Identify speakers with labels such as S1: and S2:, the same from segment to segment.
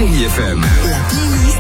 S1: Chérie FM.
S2: La playlist.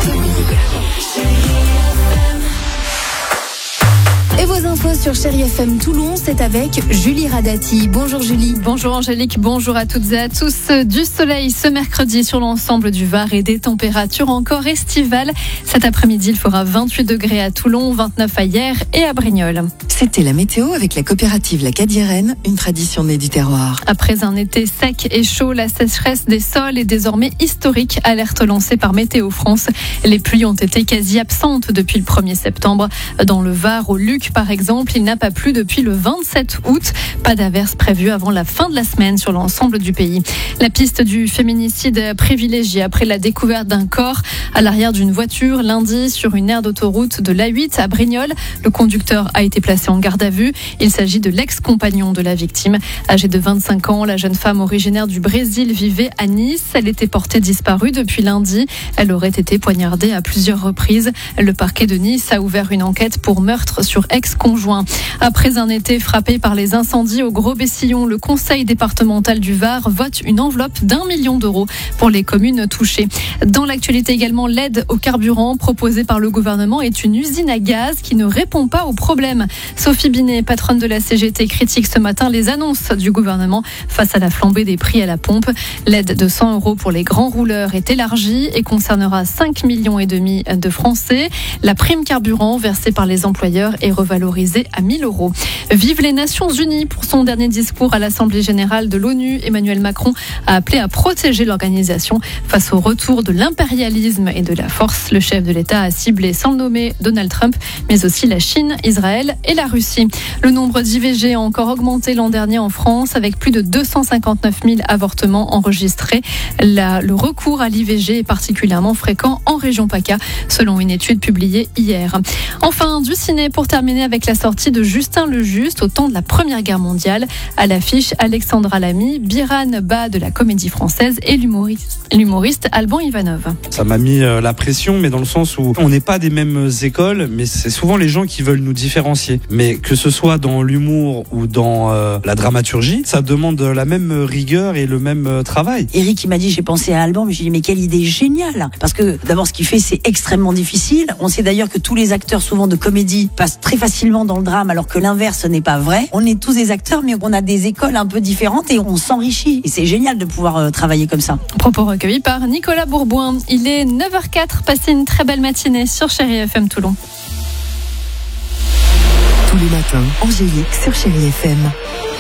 S2: Et vos infos sur Chérie FM Toulon, c'est avec Julie Radati. Bonjour Julie.
S3: Bonjour Angélique, bonjour à toutes et à tous. Du soleil ce mercredi sur l'ensemble du Var et des températures encore estivales. Cet après-midi, il fera 28 degrés à Toulon, 29 à Hyères et à Brignoles.
S2: C'était la météo avec la coopérative La Cadiérenne, une tradition née du terroir.
S3: Après un été sec et chaud, la sécheresse des sols est désormais historique. Alerte lancée par Météo France. Les pluies ont été quasi absentes depuis le 1er septembre. Dans le Var, au Luc, par exemple, il n'a pas plu depuis le 27 août. Pas d'averse prévue avant la fin de la semaine sur l'ensemble du pays. La piste du féminicide privilégiée après la découverte d'un corps à l'arrière d'une voiture lundi sur une aire d'autoroute de l'A8 à Brignoles. Le conducteur a été placé en garde à vue. Il s'agit de l'ex-compagnon de la victime. Âgée de 25 ans, la jeune femme originaire du Brésil vivait à Nice. Elle était portée disparue depuis lundi. Elle aurait été poignardée à plusieurs reprises. Le parquet de Nice a ouvert une enquête pour meurtre sur ex-conjoint. Après un été frappé par les incendies au Gros-Bessillon, le conseil départemental du Var vote une enveloppe d'1 million d'euros pour les communes touchées. Dans l'actualité également, l'aide au carburant proposée par le gouvernement est une usine à gaz qui ne répond pas aux problèmes. Sophie Binet, patronne de la CGT, critique ce matin les annonces du gouvernement face à la flambée des prix à la pompe. L'aide de 100 euros pour les grands rouleurs est élargie et concernera 5,5 millions de Français. La prime carburant versée par les employeurs est revalorisée à 1 000 euros. Vive les Nations Unies. Pour son dernier discours à l'Assemblée générale de l'ONU, Emmanuel Macron a appelé à protéger l'organisation face au retour de l'impérialisme et de la force. Le chef de l'État a ciblé, sans le nommer, Donald Trump, mais aussi la Chine, Israël et la Russie. Le nombre d'IVG a encore augmenté l'an dernier en France avec plus de 259 000 avortements enregistrés. Le recours à l'IVG est particulièrement fréquent en région PACA, selon une étude publiée hier. Enfin, du ciné pour terminer avec la sortie de Justin Lejuste au temps de la Première Guerre mondiale. À l'affiche, Alexandra Lamy, Biran Ba de la Comédie Française et l'humoriste Alban Ivanov.
S4: Ça m'a mis la pression, mais dans le sens où on n'est pas des mêmes écoles, mais c'est souvent les gens qui veulent nous différencier. Mais que ce soit dans l'humour ou dans la dramaturgie, ça demande la même rigueur et le même travail.
S5: Eric, il m'a dit, j'ai pensé à Alban, mais j'ai dit, mais quelle idée géniale. Parce que d'abord, ce qu'il fait, c'est extrêmement difficile. On sait d'ailleurs que tous les acteurs, souvent de comédie, passent très facilement dans le drame, alors que l'inverse n'est pas vrai. On est tous des acteurs, mais on a des écoles un peu différentes et on s'enrichit. Et c'est génial de pouvoir travailler comme ça.
S3: Propos recueillis par Nicolas Bourboin. Il est 9h04. Passez une très belle matinée sur Chérie FM Toulon.
S2: Tous les matins, Angélique sur Chérie FM.